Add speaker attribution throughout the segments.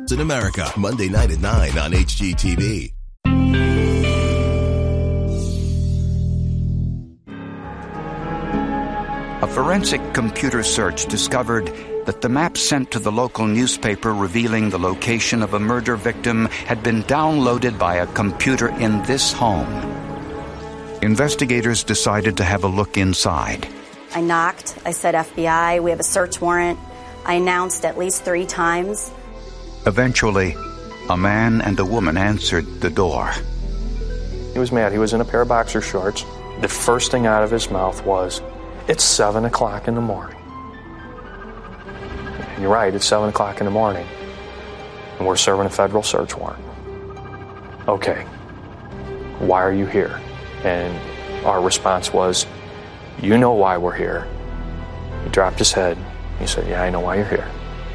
Speaker 1: in America, Monday night at 9 on HGTV.
Speaker 2: A forensic computer search discovered that the map sent to the local newspaper revealing the location of a murder victim had been downloaded by a computer in this home. Investigators decided to have a look inside.
Speaker 3: I knocked. I said, FBI, we have a search warrant. I announced at least 3 times.
Speaker 2: Eventually, a man and a woman answered the door.
Speaker 4: He was mad. He was in a pair of boxer shorts. The first thing out of his mouth was, "It's 7 o'clock in the morning." You're right, it's 7 o'clock in the morning. And we're serving a federal search warrant. Okay, why are you here? And our response was, "You know why we're here." He dropped his head. He said, "Yeah, I know why you're here."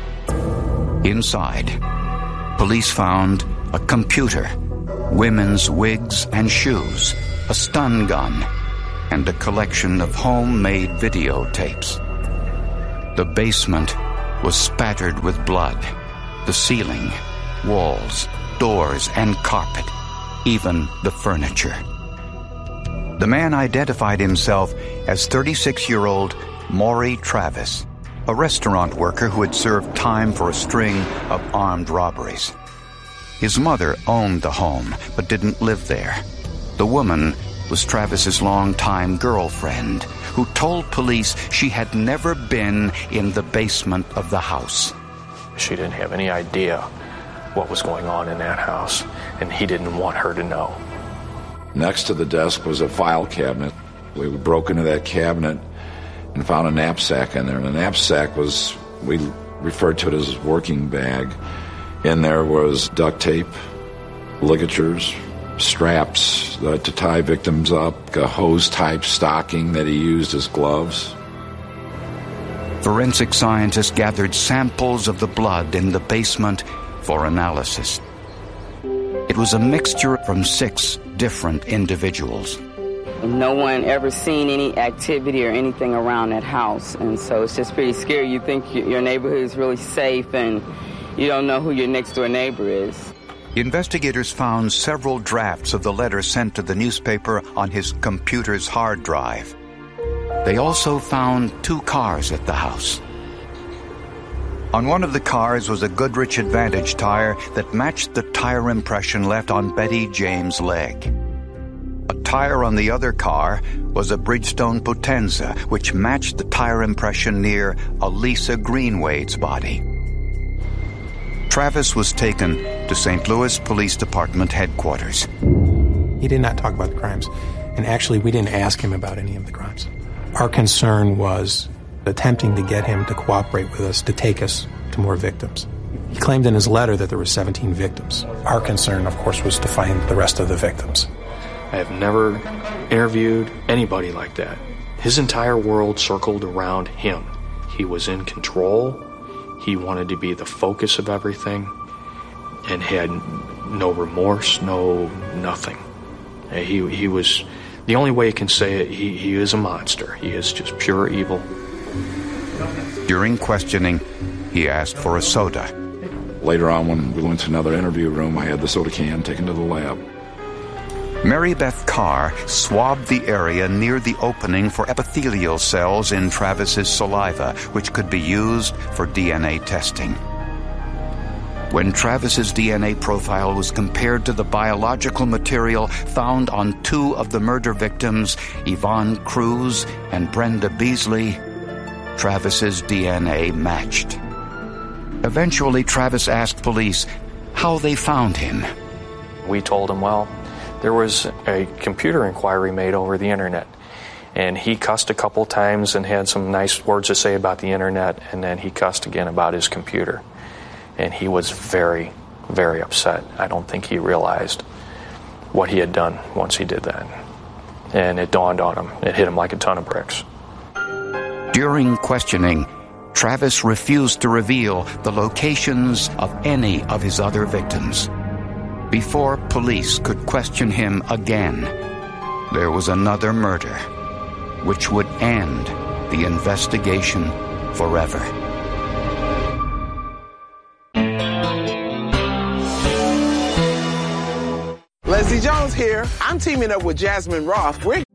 Speaker 2: Inside, police found a computer, women's wigs and shoes, a stun gun, and a collection of homemade videotapes. The basement was spattered with blood. The ceiling, walls, doors, and carpet, even the furniture. The man identified himself as 36-year-old Maury Travis, a restaurant worker who had served time for a string of armed robberies. His mother owned the home, but didn't live there. The woman was Travis's longtime girlfriend, who told police she had never been in the basement of the house.
Speaker 4: She didn't have any idea what was going on in that house, and he didn't want her to know.
Speaker 5: Next to the desk was a file cabinet. We broke into that cabinet and found a knapsack in there. And the knapsack was, we referred to it as a working bag. In there was duct tape, ligatures, straps to tie victims up, a hose-type stocking that he used as gloves.
Speaker 2: Forensic scientists gathered samples of the blood in the basement for analysis. It was a mixture from 6 different individuals.
Speaker 6: No one ever seen any activity or anything around that house, and so it's just pretty scary. You think your neighborhood is really safe, and you don't know who your next-door neighbor is.
Speaker 2: Investigators found several drafts of the letter sent to the newspaper on his computer's hard drive. They also found 2 cars at the house. On one of the cars was a Goodrich Advantage tire that matched the tire impression left on Betty James' leg. A tire on the other car was a Bridgestone Potenza, which matched the tire impression near Elisa Greenwade's body. Travis was taken to St. Louis Police Department headquarters.
Speaker 7: He did not talk about the crimes, and actually we didn't ask him about any of the crimes. Our concern was attempting to get him to cooperate with us to take us to more victims. He claimed in his letter that there were 17 victims. Our concern, of course, was to find the rest of the victims.
Speaker 4: I have never interviewed anybody like that. His entire world circled around him. He was in control. He wanted to be the focus of everything and had no remorse, no nothing. He was, the only way you can say it, he is a monster. He is just pure evil.
Speaker 2: During questioning, he asked for a soda.
Speaker 5: Later on, when we went to another interview room, I had the soda can taken to the lab.
Speaker 2: Mary Beth Carr swabbed the area near the opening for epithelial cells in Travis's saliva, which could be used for DNA testing. When Travis's DNA profile was compared to the biological material found on 2 of the murder victims, Yvonne Cruz and Brenda Beasley, Travis's DNA matched. Eventually, Travis asked police how they found him.
Speaker 4: We told him, well, there was a computer inquiry made over the internet, and he cussed a couple times and had some nice words to say about the internet, and then he cussed again about his computer. And he was very, very upset. I don't think he realized what he had done once he did that. And it dawned on him. It hit him like a ton of bricks.
Speaker 2: During questioning, Travis refused to reveal the locations of any of his other victims. Before police could question him again, there was another murder, which would end the investigation forever.
Speaker 8: Quincy Jones here. I'm teaming up with Jasmine Roth. We're